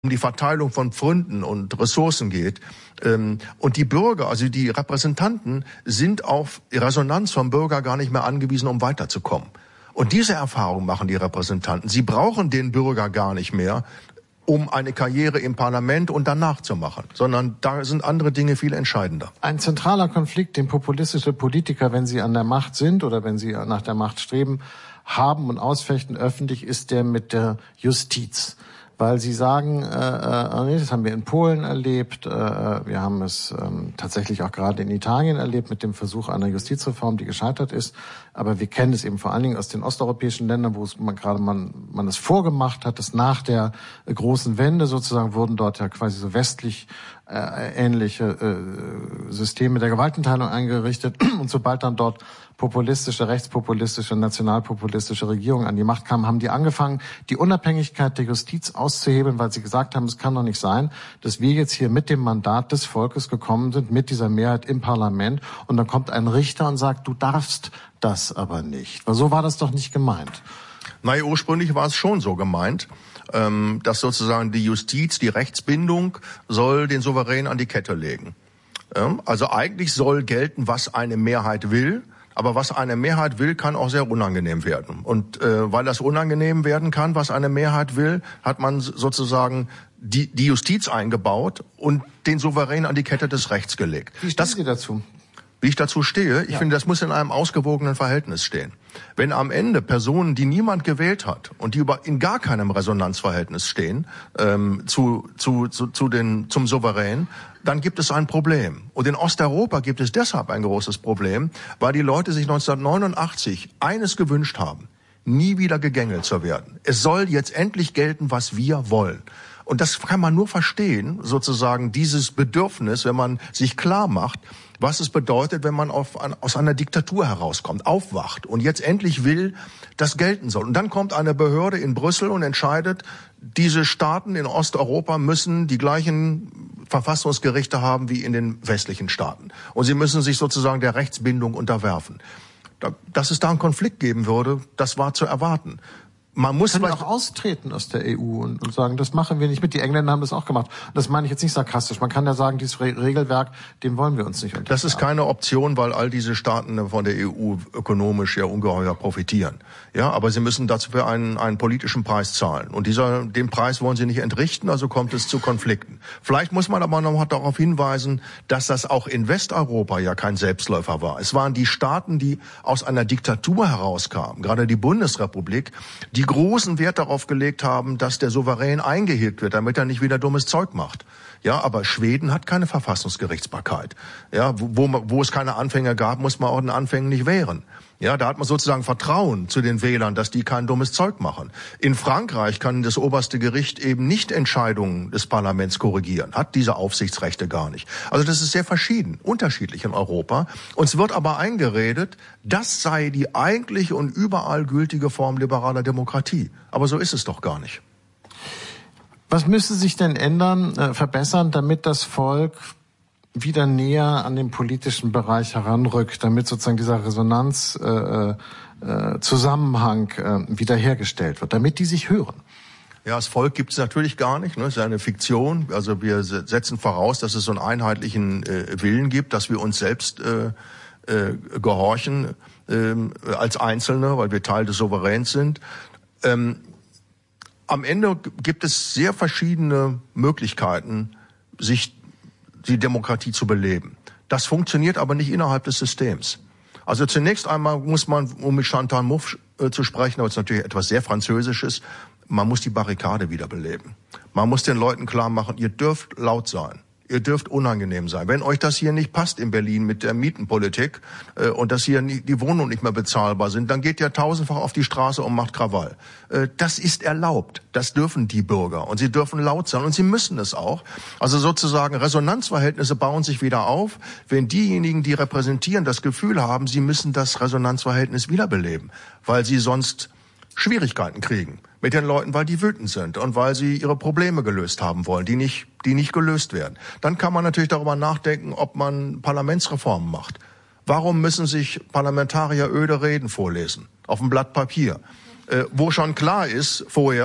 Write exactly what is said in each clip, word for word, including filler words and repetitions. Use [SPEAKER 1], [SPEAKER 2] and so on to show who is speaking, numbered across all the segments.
[SPEAKER 1] um die Verteilung von Pfründen und Ressourcen geht. Und die Bürger, also die Repräsentanten, sind auf Resonanz vom Bürger gar nicht mehr angewiesen, um weiterzukommen. Und diese Erfahrung machen die Repräsentanten. Sie brauchen den Bürger gar nicht mehr, um eine Karriere im Parlament und danach zu machen, sondern da sind andere Dinge viel entscheidender.
[SPEAKER 2] Ein zentraler Konflikt, den populistische Politiker, wenn sie an der Macht sind oder wenn sie nach der Macht streben, haben und ausfechten öffentlich, ist der mit der Justiz. Weil sie sagen, äh, äh, das haben wir in Polen erlebt, äh, wir haben es ähm, tatsächlich auch gerade in Italien erlebt mit dem Versuch einer Justizreform, die gescheitert ist. Aber wir kennen es eben vor allen Dingen aus den osteuropäischen Ländern, wo es man, gerade man, man es vorgemacht hat, dass nach der äh, großen Wende sozusagen wurden dort ja quasi so westlich äh, ähnliche äh, Systeme der Gewaltenteilung eingerichtet. Und sobald dann dort populistische, rechtspopulistische, nationalpopulistische Regierungen an die Macht kamen, haben die angefangen, die Unabhängigkeit der Justiz auszuhebeln, weil sie gesagt haben, es kann doch nicht sein, dass wir jetzt hier mit dem Mandat des Volkes gekommen sind, mit dieser Mehrheit im Parlament, und dann kommt ein Richter und sagt, du darfst das aber nicht. Weil so war das doch nicht gemeint.
[SPEAKER 1] Naja, ursprünglich war es schon so gemeint, dass sozusagen die Justiz, die Rechtsbindung soll den Souverän an die Kette legen. Also eigentlich soll gelten, was eine Mehrheit will. Aber was eine Mehrheit will, kann auch sehr unangenehm werden. Und äh, weil das unangenehm werden kann, was eine Mehrheit will, hat man sozusagen die, die Justiz eingebaut und den Souverän an die Kette des Rechts gelegt.
[SPEAKER 2] Wie stehen Sie dazu?
[SPEAKER 1] Wie ich dazu stehe? Ich
[SPEAKER 2] ja.
[SPEAKER 1] finde, das muss in einem ausgewogenen Verhältnis stehen. Wenn am Ende Personen, die niemand gewählt hat und die über, in gar keinem Resonanzverhältnis stehen ähm, zu, zu, zu, zu den, zum Souverän, dann gibt es ein Problem. Und in Osteuropa gibt es deshalb ein großes Problem, weil die Leute sich neunzehnhundertneunundachtzig eines gewünscht haben: nie wieder gegängelt zu werden. Es soll jetzt endlich gelten, was wir wollen. Und das kann man nur verstehen, sozusagen dieses Bedürfnis, wenn man sich klar macht, was es bedeutet, wenn man auf, aus einer Diktatur herauskommt, aufwacht und jetzt endlich will, das gelten soll. Und dann kommt eine Behörde in Brüssel und entscheidet, diese Staaten in Osteuropa müssen die gleichen Verfassungsgerichte haben wie in den westlichen Staaten. Und sie müssen sich sozusagen der Rechtsbindung unterwerfen. Dass es da einen Konflikt geben würde, das war zu erwarten. Man muss
[SPEAKER 2] kann auch austreten aus der E U und, und sagen, das machen wir nicht mit. Die Engländer haben das auch gemacht. Und das meine ich jetzt nicht sarkastisch. Man kann ja sagen, dieses Re- Regelwerk, dem wollen wir uns nicht unterwerfen.
[SPEAKER 1] Das ist keine Option, weil all diese Staaten von der E U ökonomisch ja ungeheuer profitieren. Ja, aber sie müssen dazu einen, einen politischen Preis zahlen. Und dieser, den Preis wollen sie nicht entrichten, also kommt es zu Konflikten. Vielleicht muss man aber noch darauf hinweisen, dass das auch in Westeuropa ja kein Selbstläufer war. Es waren die Staaten, die aus einer Diktatur herauskamen, gerade die Bundesrepublik, die großen Wert darauf gelegt haben, dass der Souverän eingehegt wird, damit er nicht wieder dummes Zeug macht. Ja, aber Schweden hat keine Verfassungsgerichtsbarkeit. Ja, wo, wo, wo es keine Anfänge gab, muss man auch den Anfängen nicht wehren. Ja, da hat man sozusagen Vertrauen zu den Wählern, dass die kein dummes Zeug machen. In Frankreich kann das oberste Gericht eben nicht Entscheidungen des Parlaments korrigieren, hat diese Aufsichtsrechte gar nicht. Also das ist sehr verschieden, unterschiedlich in Europa. Uns wird aber eingeredet, das sei die eigentliche und überall gültige Form liberaler Demokratie. Aber so ist es doch gar nicht.
[SPEAKER 2] Was müsste sich denn ändern, äh, verbessern, damit das Volk wieder näher an den politischen Bereich heranrückt, damit sozusagen dieser Resonanz, äh, äh, Zusammenhang äh, wiederhergestellt wird, damit die sich hören?
[SPEAKER 1] Ja, das Volk gibt es natürlich gar nicht, ne? Es ist eine Fiktion. Also wir setzen voraus, dass es so einen einheitlichen äh, Willen gibt, dass wir uns selbst äh, äh, gehorchen äh, als Einzelne, weil wir Teil des Souveräns sind. Ähm, am Ende gibt es sehr verschiedene Möglichkeiten, sich die Demokratie zu beleben. Das funktioniert aber nicht innerhalb des Systems. Also zunächst einmal muss man, um mit Chantal Mouffe äh, zu sprechen, aber es ist natürlich etwas sehr Französisches, man muss die Barrikade wiederbeleben. Man muss den Leuten klar machen, ihr dürft laut sein. Ihr dürft unangenehm sein. Wenn euch das hier nicht passt in Berlin mit der Mietenpolitik äh, und dass hier nie, die Wohnungen nicht mehr bezahlbar sind, dann geht ihr tausendfach auf die Straße und macht Krawall. Äh, das ist erlaubt. Das dürfen die Bürger. Und sie dürfen laut sein. Und sie müssen es auch. Also sozusagen Resonanzverhältnisse bauen sich wieder auf, wenn diejenigen, die repräsentieren, das Gefühl haben, sie müssen das Resonanzverhältnis wiederbeleben, weil sie sonst Schwierigkeiten kriegen mit den Leuten, weil die wütend sind und weil sie ihre Probleme gelöst haben wollen, die nicht, die nicht gelöst werden. Dann kann man natürlich darüber nachdenken, ob man Parlamentsreformen macht. Warum müssen sich Parlamentarier öde Reden vorlesen auf einem Blatt Papier, äh, wo schon klar ist vorher,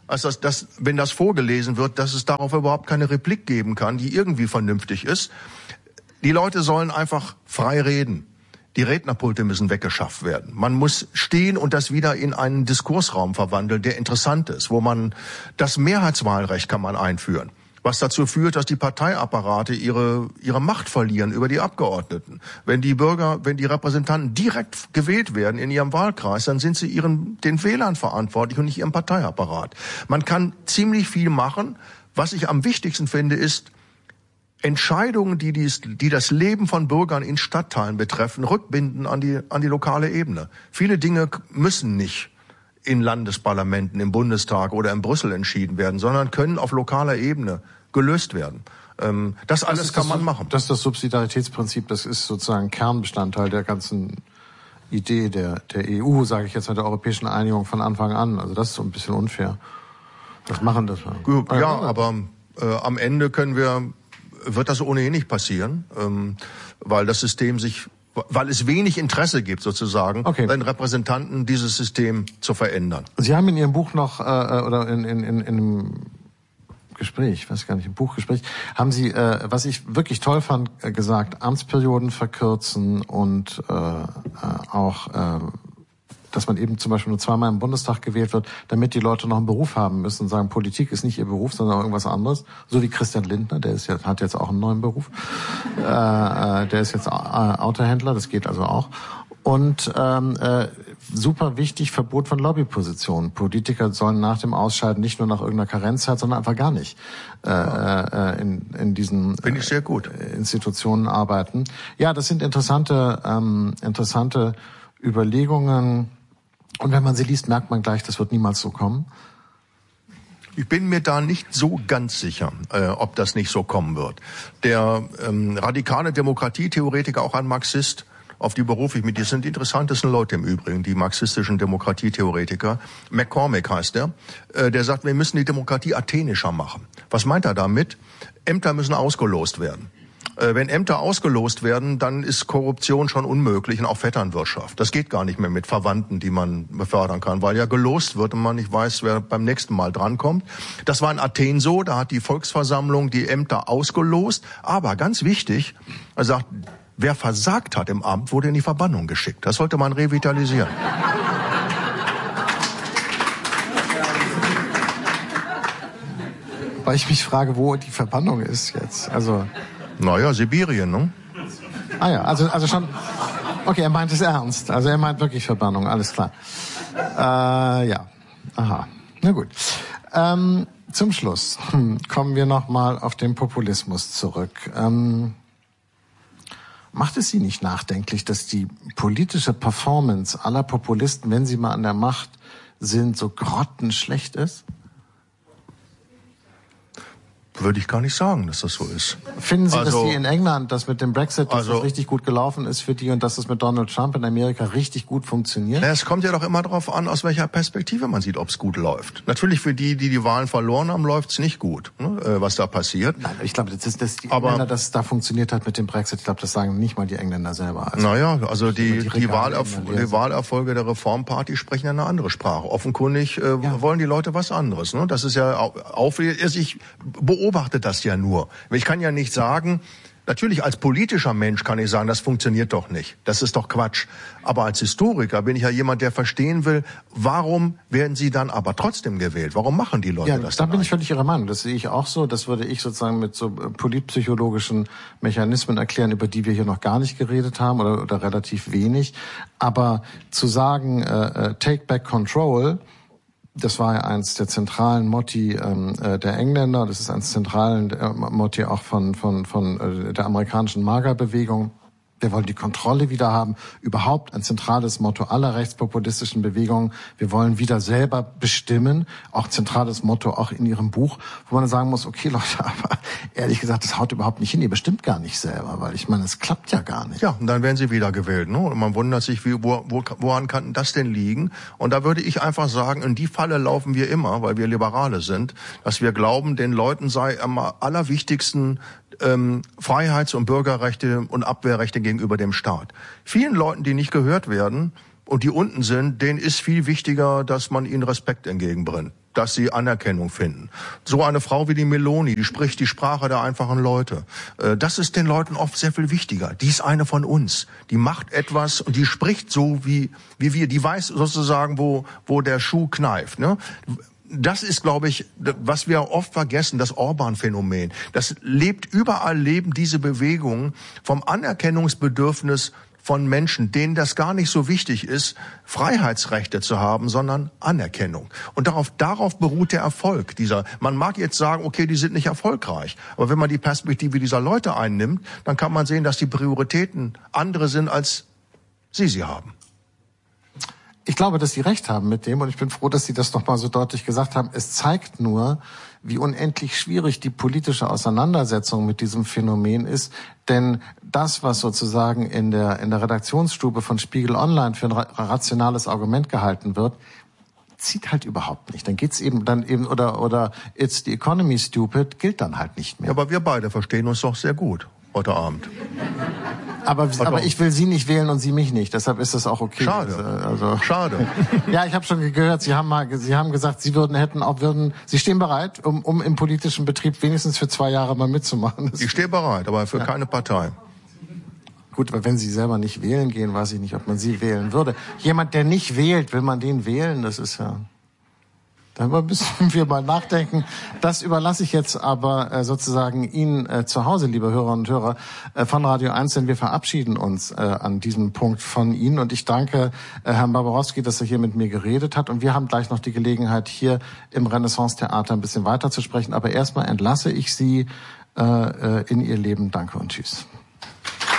[SPEAKER 1] als dass, dass, wenn das vorgelesen wird, dass es darauf überhaupt keine Replik geben kann, die irgendwie vernünftig ist. Die Leute sollen einfach frei reden. Die Rednerpulte müssen weggeschafft werden. Man muss stehen und das wieder in einen Diskursraum verwandeln, der interessant ist, wo man das Mehrheitswahlrecht kann man einführen, was dazu führt, dass die Parteiapparate ihre ihre Macht verlieren über die Abgeordneten. Wenn die Bürger, wenn die Repräsentanten direkt gewählt werden in ihrem Wahlkreis, dann sind sie ihren den Wählern verantwortlich und nicht ihrem Parteiapparat. Man kann ziemlich viel machen. Was ich am wichtigsten finde, ist Entscheidungen, die, dies, die das Leben von Bürgern in Stadtteilen betreffen, rückbinden an die, an die lokale Ebene. Viele Dinge müssen nicht in Landesparlamenten, im Bundestag oder in Brüssel entschieden werden, sondern können auf lokaler Ebene gelöst werden. Ähm, das alles das kann man machen.
[SPEAKER 2] Das ist das Subsidiaritätsprinzip, das ist sozusagen Kernbestandteil der ganzen Idee der, der E U, sage ich jetzt, mit der europäischen Einigung von Anfang an. Also das ist so ein bisschen unfair. Das machen das.
[SPEAKER 1] Ja, ja aber äh, am Ende können wir wird das ohnehin nicht passieren, ähm, weil das System sich, weil es wenig Interesse gibt sozusagen, okay, den Repräsentanten dieses System zu verändern.
[SPEAKER 2] Sie haben in Ihrem Buch noch äh, oder in, in, in, in einem Gespräch, ich weiß gar nicht, im Buchgespräch, haben Sie, äh, was ich wirklich toll fand, äh, gesagt, Amtsperioden verkürzen und äh, äh, auch äh, dass man eben zum Beispiel nur zweimal im Bundestag gewählt wird, damit die Leute noch einen Beruf haben müssen und sagen, Politik ist nicht ihr Beruf, sondern auch irgendwas anderes. So wie Christian Lindner, der ist jetzt, hat jetzt auch einen neuen Beruf. Äh, der ist jetzt äh, Autohändler, das geht also auch. Und ähm, äh, super wichtig, Verbot von Lobbypositionen. Politiker sollen nach dem Ausscheiden nicht nur nach irgendeiner Karenzzeit, sondern einfach gar nicht äh, äh, in, in diesen
[SPEAKER 1] Finde ich sehr gut.
[SPEAKER 2] Äh, Institutionen arbeiten. Ja, das sind interessante, ähm, interessante Überlegungen. Und wenn man sie liest, merkt man gleich, das wird niemals so kommen.
[SPEAKER 1] Ich bin mir da nicht so ganz sicher, äh, ob das nicht so kommen wird. Der ähm, radikale Demokratietheoretiker, auch ein Marxist, auf die berufe ich mich, die sind die interessantesten Leute im Übrigen, die marxistischen Demokratietheoretiker. McCormick heißt der, äh, der sagt, wir müssen die Demokratie athenischer machen. Was meint er damit? Ämter müssen ausgelost werden. Wenn Ämter ausgelost werden, dann ist Korruption schon unmöglich und auch Vetternwirtschaft. Das geht gar nicht mehr mit Verwandten, die man befördern kann, weil ja gelost wird und man nicht weiß, wer beim nächsten Mal drankommt. Das war in Athen so, da hat die Volksversammlung die Ämter ausgelost. Aber ganz wichtig, er sagt, wer versagt hat im Amt, wurde in die Verbannung geschickt. Das sollte man revitalisieren.
[SPEAKER 2] Weil ich mich frage, wo die Verbannung ist jetzt. Also
[SPEAKER 1] Naja, Sibirien, ne?
[SPEAKER 2] Ah ja, also also schon. Okay, er meint es ernst. Also er meint wirklich Verbannung, alles klar. Äh, ja, aha. Na gut. Ähm, zum Schluss hm, kommen wir noch mal auf den Populismus zurück. Ähm, macht es Sie nicht nachdenklich, dass die politische Performance aller Populisten, wenn sie mal an der Macht sind, so grottenschlecht ist?
[SPEAKER 1] Würde ich gar nicht sagen, dass das so ist.
[SPEAKER 2] Finden Sie,
[SPEAKER 1] also,
[SPEAKER 2] dass die in England, das mit dem Brexit, dass
[SPEAKER 1] also,
[SPEAKER 2] das richtig gut gelaufen ist für die und dass das mit Donald Trump in Amerika richtig gut funktioniert?
[SPEAKER 1] Es kommt ja doch immer darauf an, aus welcher Perspektive man sieht, ob es gut läuft. Natürlich für die, die die Wahlen verloren haben, läuft es nicht gut, ne, was da passiert.
[SPEAKER 2] Nein, ich glaube, das ist das die
[SPEAKER 1] Aber,
[SPEAKER 2] Engländer, dass es da funktioniert hat mit dem Brexit. Ich glaube, das sagen nicht mal die Engländer selber. Also,
[SPEAKER 1] naja, also die,
[SPEAKER 2] die,
[SPEAKER 1] die, Wahlerf die Wahlerfolge der Reformparty sprechen ja eine andere Sprache. Offenkundig äh, ja. wollen die Leute was anderes. Ne? Das ist ja auch, ich beobachte das ja nur. Ich kann ja nicht sagen, natürlich als politischer Mensch kann ich sagen, das funktioniert doch nicht. Das ist doch Quatsch. Aber als Historiker bin ich ja jemand, der verstehen will, warum werden sie dann aber trotzdem gewählt? Warum machen die Leute
[SPEAKER 2] ja,
[SPEAKER 1] das
[SPEAKER 2] da
[SPEAKER 1] dann
[SPEAKER 2] bin ich völlig Ihrer Meinung. Das sehe ich auch so. Das würde ich sozusagen mit so politpsychologischen Mechanismen erklären, über die wir hier noch gar nicht geredet haben oder, oder relativ wenig. Aber zu sagen, äh, take back control, das war ja eins der zentralen Motti ähm, der Engländer. Das ist eins der zentralen äh, Motti auch von von von äh, der amerikanischen MAGA-Bewegung. Wir wollen die Kontrolle wieder haben. Überhaupt ein zentrales Motto aller rechtspopulistischen Bewegungen. Wir wollen wieder selber bestimmen. Auch zentrales Motto auch in Ihrem Buch, wo man sagen muss, okay Leute, aber ehrlich gesagt, das haut überhaupt nicht hin. Ihr bestimmt gar nicht selber, weil ich meine, es klappt ja gar nicht.
[SPEAKER 1] Ja, und dann werden sie wieder gewählt. Ne? Und man wundert sich, wie, wo, wo, woran kann das denn liegen? Und da würde ich einfach sagen, in die Falle laufen wir immer, weil wir Liberale sind, dass wir glauben, den Leuten sei am allerwichtigsten ähm, Freiheits- und Bürgerrechte und Abwehrrechte gegenüber dem Staat. Vielen Leuten, die nicht gehört werden und die unten sind, denen ist viel wichtiger, dass man ihnen Respekt entgegenbringt. dass sie Anerkennung finden. So eine Frau wie die Meloni, die spricht die Sprache der einfachen Leute. Das ist den Leuten oft sehr viel wichtiger. Die ist eine von uns. Die macht etwas und die spricht so wie wie wir. Die weiß sozusagen, wo wo der Schuh kneift. Ne? Das ist, glaube ich, was wir oft vergessen, das Orban-Phänomen. Das lebt überall, leben diese Bewegungen vom Anerkennungsbedürfnis von Menschen, denen das gar nicht so wichtig ist, Freiheitsrechte zu haben, sondern Anerkennung. Und darauf, darauf beruht der Erfolg dieser. Man mag jetzt sagen, okay, die sind nicht erfolgreich. Aber wenn man die Perspektive dieser Leute einnimmt, dann kann man sehen, dass die Prioritäten andere sind, als sie sie haben.
[SPEAKER 2] Ich glaube, dass Sie recht haben mit dem und ich bin froh, dass Sie das nochmal so deutlich gesagt haben. Es zeigt nur, wie unendlich schwierig die politische Auseinandersetzung mit diesem Phänomen ist. Denn das, was sozusagen in der, in der Redaktionsstube von Spiegel Online für ein rationales Argument gehalten wird, zieht halt überhaupt nicht. Dann geht's eben dann eben, oder, oder it's the economy stupid, gilt dann halt nicht mehr.
[SPEAKER 1] Ja, aber wir beide verstehen uns doch sehr gut heute Abend.
[SPEAKER 2] Aber, aber ich will Sie nicht wählen und Sie mich nicht. Deshalb ist das auch okay.
[SPEAKER 1] Schade.
[SPEAKER 2] Also,
[SPEAKER 1] Schade.
[SPEAKER 2] Ja, ich habe schon gehört, Sie haben mal, Sie haben gesagt, Sie würden, hätten auch würden, Sie stehen bereit, um, um im politischen Betrieb wenigstens für zwei Jahre mal mitzumachen. Das
[SPEAKER 1] ich stehe bereit, aber für ja. keine Partei.
[SPEAKER 2] Gut, aber wenn Sie selber nicht wählen gehen, weiß ich nicht, ob man Sie wählen würde. Jemand, der nicht wählt, will man den wählen? Das ist ja... Darüber müssen wir mal nachdenken. Das überlasse ich jetzt aber äh, sozusagen Ihnen äh, zu Hause, liebe Hörerinnen und Hörer äh, von Radio eins, denn wir verabschieden uns äh, an diesem Punkt von Ihnen. Und ich danke äh, Herrn Barbarowski, dass er hier mit mir geredet hat. Und wir haben gleich noch die Gelegenheit, hier im Renaissance-Theater ein bisschen weiter zu sprechen. Aber erstmal entlasse ich Sie äh, in Ihr Leben. Danke und tschüss.